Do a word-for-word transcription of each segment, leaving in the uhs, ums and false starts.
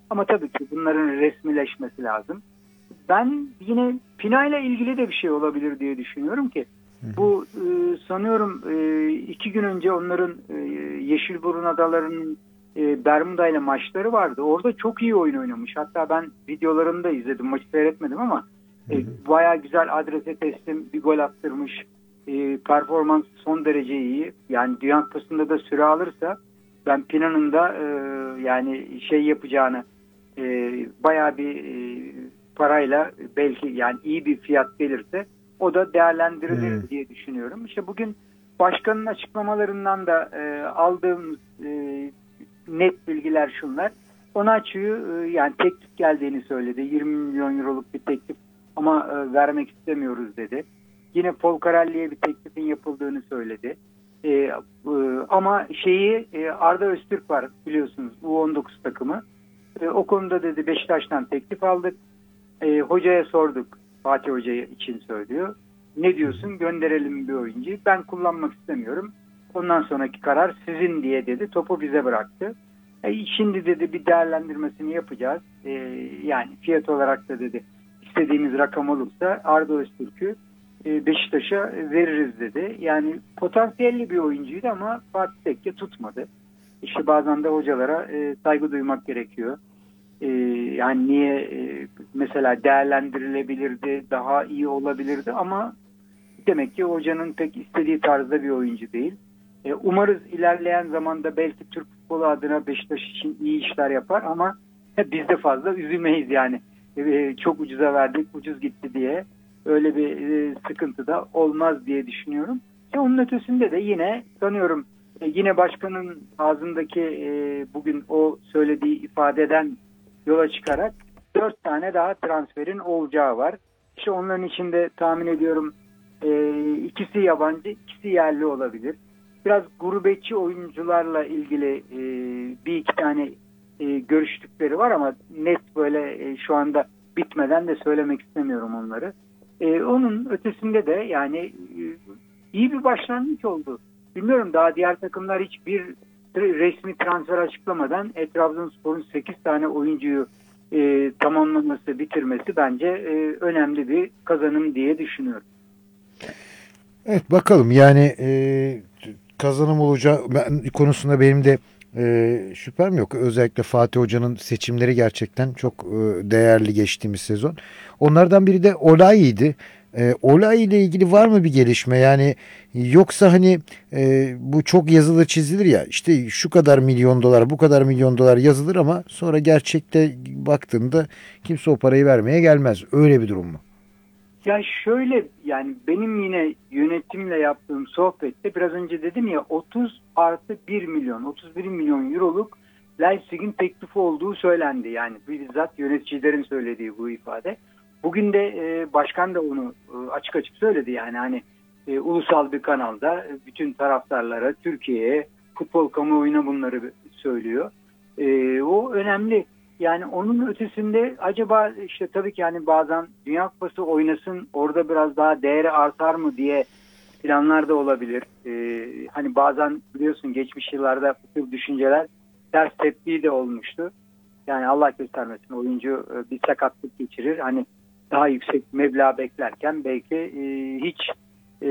Ama tabii ki bunların resmileşmesi lazım. Ben yine Pina ile ilgili de bir şey olabilir diye düşünüyorum ki bu e, sanıyorum e, iki gün önce onların e, Yeşilburun Adaları'nın e, Bermuda ile maçları vardı. Orada çok iyi oyun oynamış. Hatta ben videolarını da izledim. Maçı seyretmedim ama e, bayağı güzel adrese teslim bir gol attırmış. E, performans son derece iyi. Yani Dünya Kupası'nda da süre alırsa ben Pina'nın da e, yani şey yapacağını e, bayağı bir e, parayla belki yani iyi bir fiyat gelirse o da değerlendirilir hmm. diye düşünüyorum. İşte bugün başkanın açıklamalarından da e, aldığım e, net bilgiler şunlar. Onaçu'yu e, yani teklif geldiğini söyledi. yirmi milyon euroluk bir teklif ama e, vermek istemiyoruz dedi. Yine Folcarelli'ye bir teklifin yapıldığını söyledi. E, e, ama şeyi e, Arda Öztürk var biliyorsunuz U on dokuz takımı. E, o konuda dedi Beşiktaş'tan teklif aldık. E, hocaya sorduk. Fatih Hoca için söylüyor. Ne diyorsun? Gönderelim bir oyuncuyu. Ben kullanmak istemiyorum. Ondan sonraki karar sizin diye dedi. Topu bize bıraktı. E, şimdi dedi bir değerlendirmesini yapacağız. E, yani fiyat olarak da dedi istediğimiz rakam olursa Arda Öztürk'ü e, Beşiktaş'a veririz dedi. Yani potansiyelli bir oyuncuydu ama Fatih Tekke tutmadı. İşte bazen de hocalara e, saygı duymak gerekiyor. Ee, yani niye e, mesela değerlendirilebilirdi, daha iyi olabilirdi ama demek ki hocanın pek istediği tarzda bir oyuncu değil. Ee, umarız ilerleyen zamanda belki Türk futbolu adına Beşiktaş için iyi işler yapar ama biz de fazla üzülmeyiz yani. Ee, çok ucuza verdik, ucuz gitti diye öyle bir e, sıkıntı da olmaz diye düşünüyorum. E, onun ötesinde de yine sanıyorum e, yine başkanın ağzındaki e, bugün o söylediği ifadeden yola çıkarak dört tane daha transferin olacağı var. İşte onların içinde tahmin ediyorum e, ikisi yabancı, ikisi yerli olabilir. Biraz gurbetçi oyuncularla ilgili e, bir iki tane e, görüştükleri var ama net böyle e, şu anda bitmeden de söylemek istemiyorum onları. E, onun ötesinde de yani e, iyi bir başlangıç oldu. Bilmiyorum daha diğer takımlar hiçbir resmi transfer açıklamadan Trabzonspor'un sekiz tane oyuncuyu e, tamamlaması, bitirmesi bence e, önemli bir kazanım diye düşünüyorum. Evet bakalım yani e, kazanım olacağı ben, konusunda benim de e, şüphem yok. Özellikle Fatih Hoca'nın seçimleri gerçekten çok e, değerli geçtiğimiz sezon. Onlardan biri de Olayi'ydi. E, Olay ile ilgili var mı bir gelişme? Yani yoksa hani e, bu çok yazılır çizilir ya işte şu kadar milyon dolar bu kadar milyon dolar yazılır ama sonra gerçekte baktığında kimse o parayı vermeye gelmez. Öyle bir durum mu? Ya şöyle yani benim yine yönetimle yaptığım sohbette biraz önce dedim ya otuz artı bir milyon otuz bir milyon euroluk Leipzig'in teklifi olduğu söylendi. Yani bizzat yöneticilerin söylediği bu ifade. Bugün de e, başkan da onu e, açık açık söyledi yani hani e, ulusal bir kanalda e, bütün taraftarlara Türkiye'ye futbol kamuoyuna bunları söylüyor. E, o önemli. Yani onun ötesinde acaba işte tabii ki hani bazen Dünya Kupası oynasın orada biraz daha değeri artar mı diye planlar da olabilir. Ee, hani bazen biliyorsun geçmiş yıllarda bu tür düşünceler ters tepki de olmuştu. Yani Allah göstermesin oyuncu bir sakatlık geçirir. Hani daha yüksek meblağ beklerken belki e, hiç e,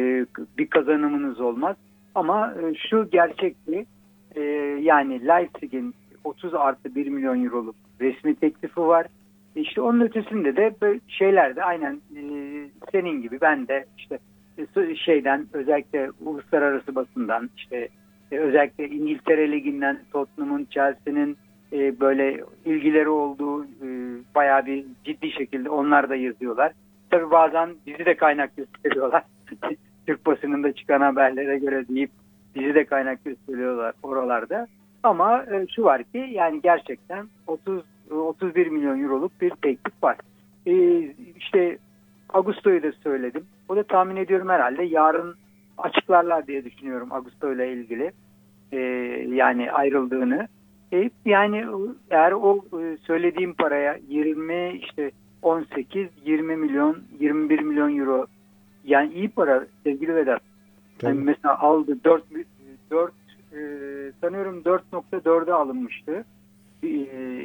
bir kazanımınız olmaz. Ama e, şu gerçekti e, yani Leipzig'in otuz artı bir milyon euroluk resmi teklifi var. İşte onun ötesinde de böyle şeyler de aynen e, senin gibi ben de işte e, şeyden özellikle uluslararası basından işte e, özellikle İngiltere Ligi'nden Tottenham'ın, Chelsea'nin e, böyle ilgileri olduğu e, bayağı bir ciddi şekilde onlar da yazıyorlar. Tabii bazen bizi de kaynak gösteriyorlar. Türk basınında çıkan haberlere göre deyip bizi de kaynak gösteriyorlar oralarda. Ama e, şu var ki yani gerçekten otuz otuz bir milyon euroluk bir teklif var. E, işte Augusto'yu da söyledim. O da tahmin ediyorum herhalde yarın açıklarlar diye düşünüyorum Augusto ile ilgili. E, yani ayrıldığını. E, yani eğer o e, söylediğim paraya yirmi işte on sekiz yirmi milyon yirmi bir milyon euro yani iyi para sevgili Vedat. Yani mesela aldı dört dört e, sanıyorum dört nokta dörde alınmıştı. E,